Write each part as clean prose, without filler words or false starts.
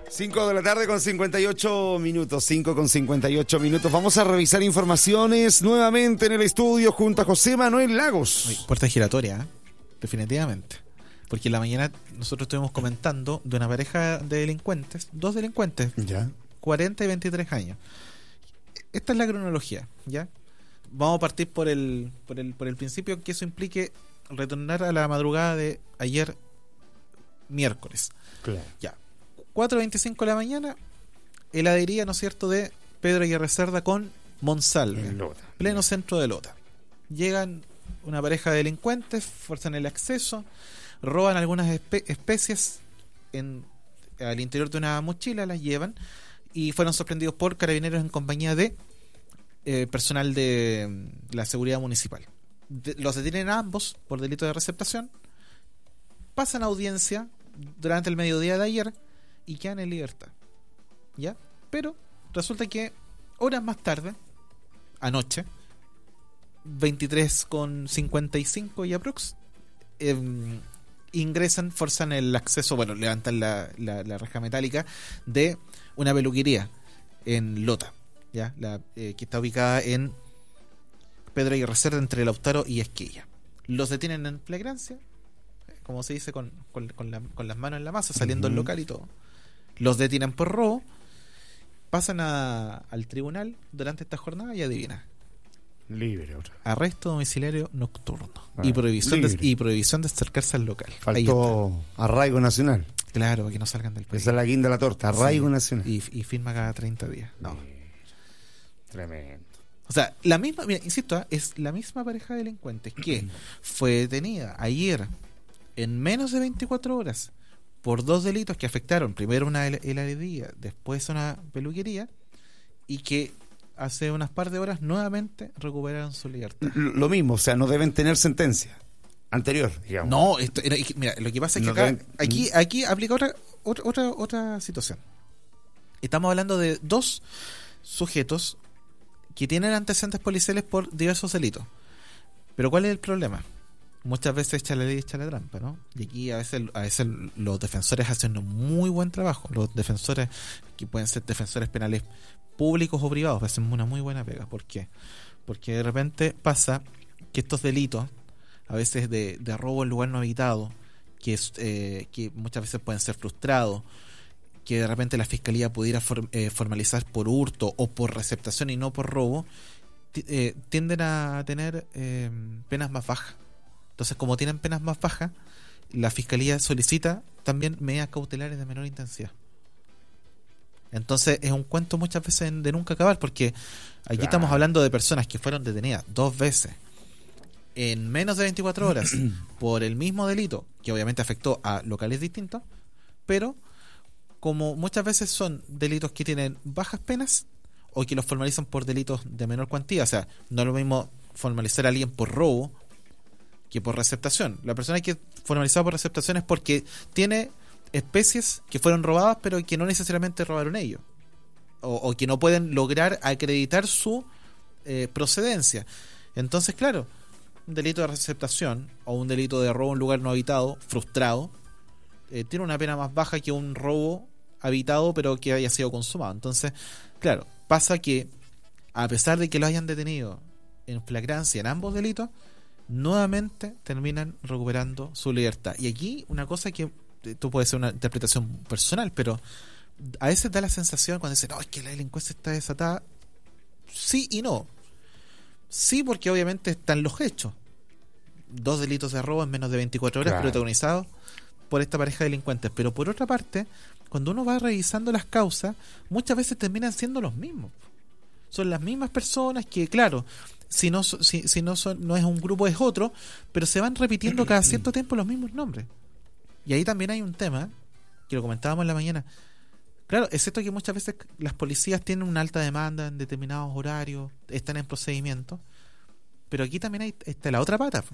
5 de la tarde con 58 minutos, 5 con 58 minutos. Vamos a revisar informaciones nuevamente en el estudio junto a José Manuel Lagos. Puerta giratoria, definitivamente. Porque en la mañana nosotros estuvimos comentando de una pareja de delincuentes, dos delincuentes, Ya. 40 y 23 años. Esta es la cronología, ¿ya? Vamos a partir por el principio, que eso implique retornar a la madrugada de ayer miércoles. Claro. Ya. 4:25 de la mañana, heladería, ¿no es cierto?, de Pedro Aguirre Cerda con Monsalve, Lota. pleno centro de Lota. Llegan una pareja de delincuentes, fuerzan el acceso, roban algunas especies al interior de una mochila, las llevan y fueron sorprendidos por carabineros en compañía de personal de la seguridad municipal. Los detienen a ambos por delito de receptación, pasan audiencia durante el mediodía de ayer y quedan en libertad, ¿ya? Pero resulta que horas más tarde, anoche, 23:55 y aprox, ingresan, forzan el acceso, bueno, levantan la reja metálica de una peluquería en Lota, ¿ya? Que está ubicada en Pedro Aguirre Cerda, entre Lautaro y Esquilla. Los detienen en flagrancia, como se dice, con las manos en la masa, saliendo del local y todo. Los detienen por robo, pasan al tribunal durante esta jornada y adivina. Libre otra. Arresto domiciliario nocturno y prohibición de acercarse al local. Faltó arraigo nacional. Claro, para que no salgan del país. Esa es la guinda de la torta, arraigo nacional. Y firma cada 30 días. No. Tremendo. O sea, la misma, mira, insisto, es la misma pareja de delincuentes que fue detenida ayer en menos de 24 horas por dos delitos que afectaron primero una heladería, después una peluquería, y que hace unas par de horas nuevamente recuperaron su libertad. Lo mismo, o sea, no deben tener sentencia anterior, digamos. No, mira, lo que pasa es que No acá, deben... aquí aplica otra situación. Estamos hablando de dos sujetos que tienen antecedentes policiales por diversos delitos. Pero ¿cuál es el problema? Muchas veces echa la ley, echa la trampa, ¿no? Y aquí a veces los defensores hacen un muy buen trabajo. Los defensores, que pueden ser defensores penales públicos o privados, hacen una muy buena pega. ¿Por qué? Porque de repente pasa que estos delitos, a veces de robo en lugar no habitado, que muchas veces pueden ser frustrados, que de repente la fiscalía pudiera formalizar por hurto o por receptación y no por robo, tienden a tener penas más bajas. Entonces, como tienen penas más bajas, la fiscalía solicita también medidas cautelares de menor intensidad. Entonces, es un cuento muchas veces de nunca acabar, porque aquí estamos hablando de personas que fueron detenidas 2 veces en menos de 24 horas por el mismo delito, que obviamente afectó a locales distintos, pero como muchas veces son delitos que tienen bajas penas o que los formalizan por delitos de menor cuantía, o sea, no es lo mismo formalizar a alguien por robo que por receptación. La persona que es formalizada por receptación es porque tiene especies que fueron robadas pero que no necesariamente robaron ellos, o que no pueden lograr acreditar su procedencia. Entonces, claro, un delito de receptación o un delito de robo en lugar no habitado frustrado tiene una pena más baja que un robo habitado pero que haya sido consumado. Entonces, claro, pasa que a pesar de que lo hayan detenido en flagrancia en ambos delitos, nuevamente terminan recuperando su libertad. Y aquí una cosa que esto puede ser una interpretación personal, pero a veces da la sensación cuando dicen, no, es que la delincuencia está desatada. Sí y no. Sí, porque obviamente están los hechos. 2 delitos de robo en menos de 24 horas, claro, protagonizados por esta pareja de delincuentes. Pero por otra parte, cuando uno va revisando las causas, muchas veces terminan siendo los mismos. Son las mismas personas que, claro, si no es un grupo es otro, pero se van repitiendo cada cierto tiempo los mismos nombres. Y ahí también hay un tema que lo comentábamos en la mañana. Claro, es cierto que muchas veces las policías tienen una alta demanda en determinados horarios, están en procedimiento, pero aquí también está la otra pata,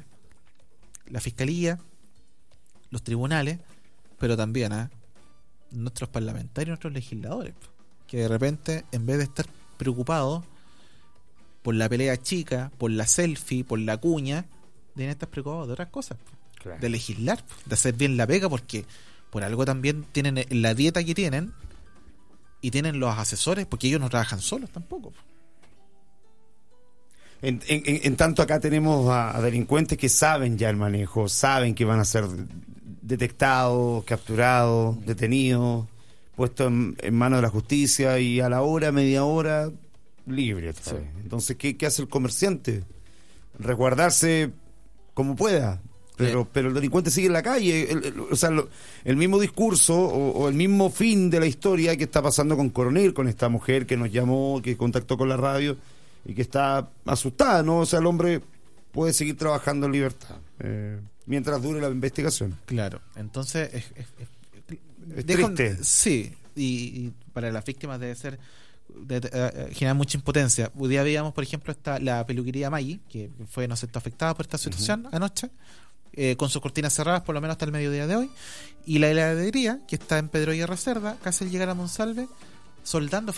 la fiscalía, los tribunales, pero también nuestros parlamentarios, nuestros legisladores, que de repente, en vez de estar preocupados por la pelea chica, por la selfie, por la cuña, deben estar preocupados de otras cosas, de legislar, de hacer bien la pega, porque por algo también tienen la dieta que tienen y tienen los asesores, porque ellos no trabajan solos tampoco. En tanto acá tenemos a delincuentes que saben ya el manejo, saben que van a ser detectados, capturados, detenidos, puestos en manos de la justicia y a la hora, media hora, libre. Sí. Entonces, ¿qué hace el comerciante? Resguardarse como pueda. Pero el delincuente sigue en la calle. El mismo discurso o el mismo fin de la historia que está pasando con Coronel, con esta mujer que nos llamó, que contactó con la radio y que está asustada, ¿no? O sea, el hombre puede seguir trabajando en libertad mientras dure la investigación. Claro, entonces es triste. Sí, y para las víctimas debe ser generar mucha impotencia. Un día veíamos, por ejemplo, la peluquería Maggi, que fue, no sé, afectada por esta situación anoche, con sus cortinas cerradas por lo menos hasta el mediodía de hoy, y la heladería que está en Pedro y Cerda, casi al llegar a Monsalve, soldando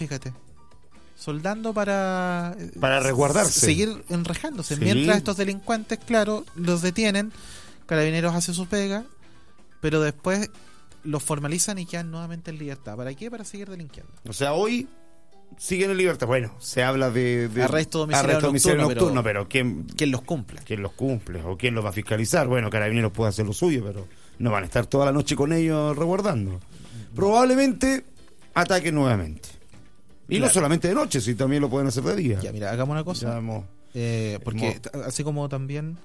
para resguardarse, seguir enrejándose, sí. Mientras estos delincuentes, claro, los detienen, Carabineros hace su pega, pero después los formalizan y quedan nuevamente en libertad. ¿Para qué? Para seguir delinquiendo. O sea, hoy siguen en libertad. Bueno, se habla de arresto domiciliario nocturno, pero ¿quién los cumple? ¿Quién los cumple? ¿O quién los va a fiscalizar? Bueno, Carabineros puede hacer lo suyo, pero no van a estar toda la noche con ellos resguardando. Probablemente ataquen nuevamente. Y claro, no solamente de noche, si también lo pueden hacer de día. Ya, mira, hagamos una cosa. Porque así como también...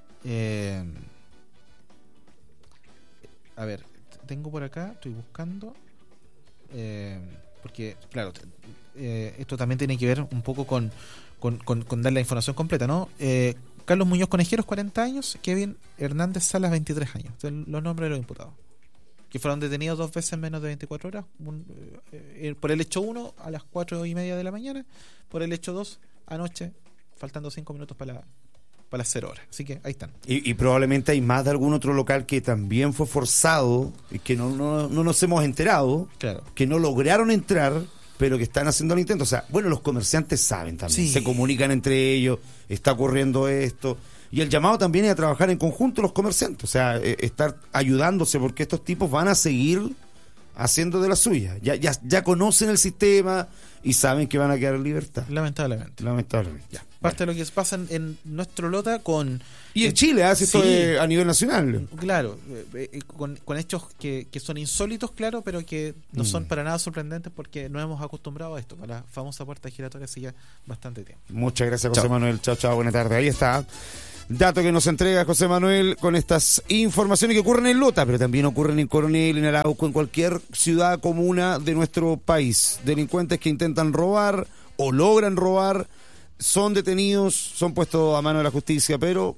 a ver, tengo por acá, estoy buscando... porque, claro, esto también tiene que ver un poco con dar la información completa, ¿no? Carlos Muñoz Conejeros, 40 años, Kevin Hernández Salas, 23 años. Los nombres de los imputados, que fueron detenidos 2 veces en menos de 24 horas. Por el hecho 1 a las 4:30 de la mañana, por el hecho 2 anoche, faltando 5 minutos para las 0 horas. Así que ahí están. Y probablemente hay más de algún otro local que también fue forzado y que no nos hemos enterado, claro, que no lograron entrar, pero que están haciendo el intento. O sea, bueno, los comerciantes saben también, sí, se comunican entre ellos, está ocurriendo esto. Y el llamado también es a trabajar en conjunto los comerciantes, o sea, estar ayudándose, porque estos tipos van a seguir haciendo de la suya. Ya conocen el sistema y saben que van a quedar en libertad. Lamentablemente. Ya. Parte de lo que pasa en nuestro Lota con... Y en Chile hace esto a nivel nacional. Claro, con hechos que son insólitos, claro, pero que no son para nada sorprendentes porque no hemos acostumbrado a esto, a la famosa puerta giratoria hace ya bastante tiempo. Muchas gracias, José Manuel. Chao, buena tarde. Ahí está. Dato que nos entrega José Manuel con estas informaciones que ocurren en Lota, pero también ocurren en Coronel, en Arauco, en cualquier ciudad, comuna de nuestro país. Delincuentes que intentan robar o logran robar, son detenidos, son puestos a mano de la justicia, pero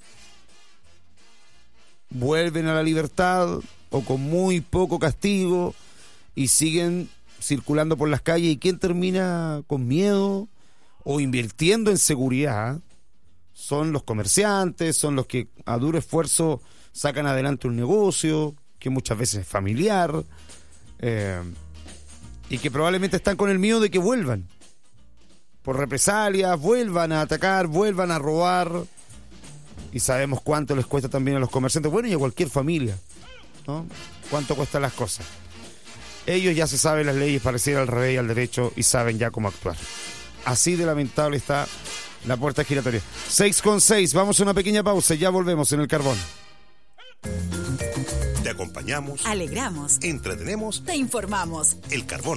vuelven a la libertad o con muy poco castigo y siguen circulando por las calles. ¿Y quién termina con miedo o invirtiendo en seguridad? Son los comerciantes, son los que a duro esfuerzo sacan adelante un negocio que muchas veces es familiar, y que probablemente están con el miedo de que vuelvan por represalias, vuelvan a atacar, vuelvan a robar, y sabemos cuánto les cuesta también a los comerciantes, bueno, y a cualquier familia, ¿no? Cuánto cuestan las cosas. Ellos ya se saben las leyes, pareciera al revés y al derecho, y saben ya cómo actuar. Así de lamentable está la puerta giratoria. 6:06, vamos a una pequeña pausa, ya volvemos en El Carbón. Te acompañamos, alegramos, entretenemos, te informamos. El Carbón.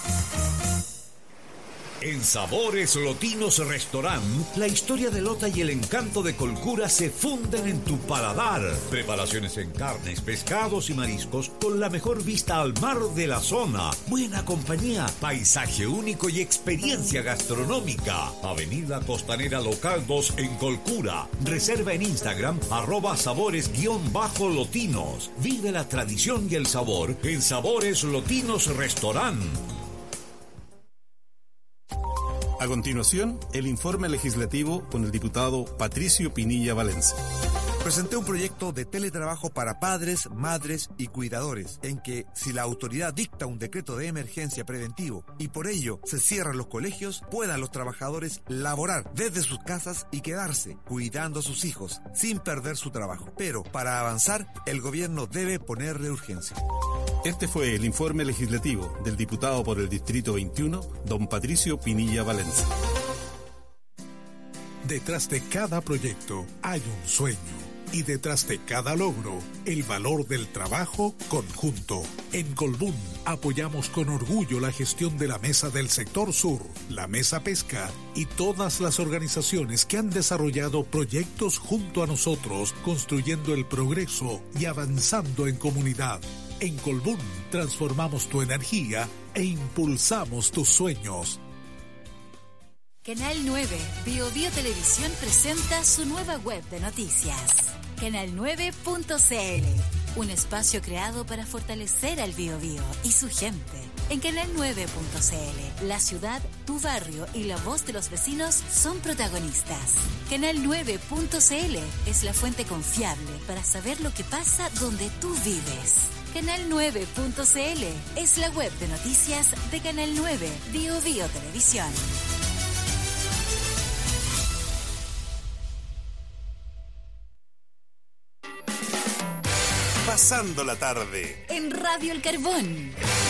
En Sabores Lotinos Restaurant, la historia de Lota y el encanto de Colcura se funden en tu paladar. Preparaciones en carnes, pescados y mariscos con la mejor vista al mar de la zona. Buena compañía, paisaje único y experiencia gastronómica. Avenida Costanera Local 2 en Colcura. Reserva en Instagram @sabores_lotinos. Vive la tradición y el sabor en Sabores Lotinos Restaurant. A continuación, el informe legislativo con el diputado Patricio Pinilla Valencia. Presenté un proyecto de teletrabajo para padres, madres y cuidadores, en que si la autoridad dicta un decreto de emergencia preventivo y por ello se cierran los colegios, puedan los trabajadores laborar desde sus casas y quedarse cuidando a sus hijos sin perder su trabajo. Pero para avanzar, el gobierno debe ponerle urgencia. Este fue el informe legislativo del diputado por el Distrito 21, don Patricio Pinilla Valencia. Detrás de cada proyecto hay un sueño. Y detrás de cada logro, el valor del trabajo conjunto. En Colbún apoyamos con orgullo la gestión de la Mesa del Sector Sur, la Mesa Pesca y todas las organizaciones que han desarrollado proyectos junto a nosotros, construyendo el progreso y avanzando en comunidad. En Colbún transformamos tu energía e impulsamos tus sueños. Canal 9, Bio Televisión presenta su nueva web de noticias. Canal9.cl, un espacio creado para fortalecer al Biobío y su gente. En Canal9.cl, la ciudad, tu barrio y la voz de los vecinos son protagonistas. Canal9.cl es la fuente confiable para saber lo que pasa donde tú vives. Canal9.cl es la web de noticias de Canal 9, Bio Televisión. Pasando la tarde En Radio El Carbón.